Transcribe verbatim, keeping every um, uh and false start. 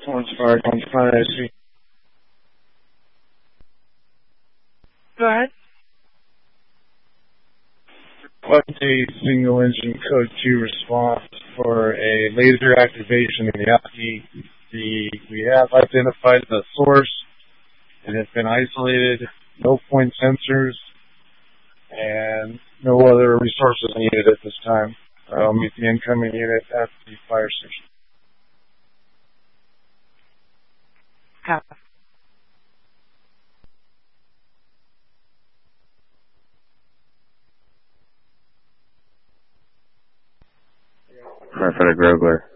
Torrance Fire Company, I see. Go ahead. What's a single engine code two response for a laser activation in the L P? The, we have identified the source. It has been isolated, no point sensors, and no other resources needed at this time. I'll meet the incoming unit at the fire station. Copy. Firefighter Grogler.